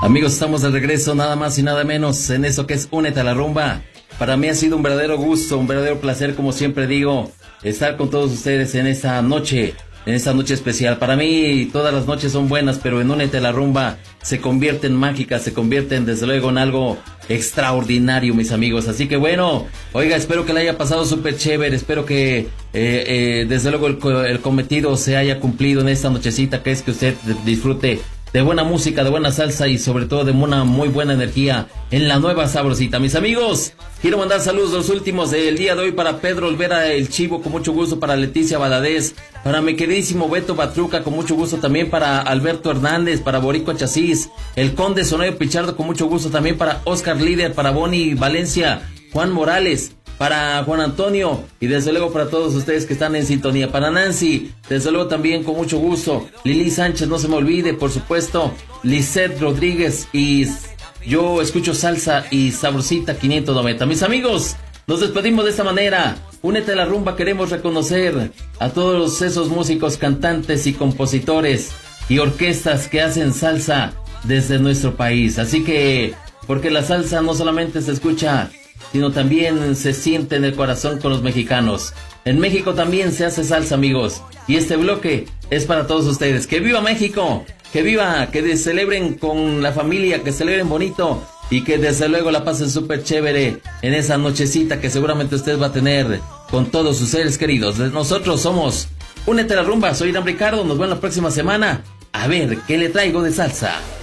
Amigos, estamos de regreso, nada más y nada menos, en eso que es Únete a la Rumba. Para mí ha sido un verdadero gusto, un verdadero placer, como siempre digo, estar con todos ustedes en esta noche especial. Para mí todas las noches son buenas, pero en Únete a la Rumba se convierten mágicas, se convierten desde luego en algo extraordinario, mis amigos. Así que bueno, oiga, espero que le haya pasado súper chévere, espero que desde luego el cometido se haya cumplido en esta nochecita, que es que usted disfrute de buena música, de buena salsa y sobre todo de una muy buena energía en la nueva sabrosita. Mis amigos, quiero mandar saludos los últimos del día de hoy para Pedro Olvera el Chivo, con mucho gusto, para Leticia Valadez, para mi queridísimo Beto Batruca, con mucho gusto también, para Alberto Hernández, para Boricua Chasís, el Conde Sonoyo Pichardo, con mucho gusto también, para Oscar Líder, para Boni Valencia, Juan Morales, para Juan Antonio y desde luego para todos ustedes que están en sintonía, para Nancy, desde luego también con mucho gusto, Lili Sánchez, no se me olvide, por supuesto, Lisette Rodríguez, y yo escucho salsa y sabrosita 590. Mis amigos, nos despedimos de esta manera. Únete a la rumba, queremos reconocer a todos esos músicos, cantantes y compositores y orquestas que hacen salsa desde nuestro país, así que, porque la salsa no solamente se escucha, sino también se siente en el corazón con los mexicanos. En México también se hace salsa, amigos, y este bloque es para todos ustedes. ¡Que viva México! ¡Que viva! Que celebren con la familia, que celebren bonito y que desde luego la pasen súper chévere en esa nochecita que seguramente usted va a tener con todos sus seres queridos. Nosotros somos Únete a la Rumba, soy Irán Ricardo, nos vemos la próxima semana a ver qué le traigo de salsa.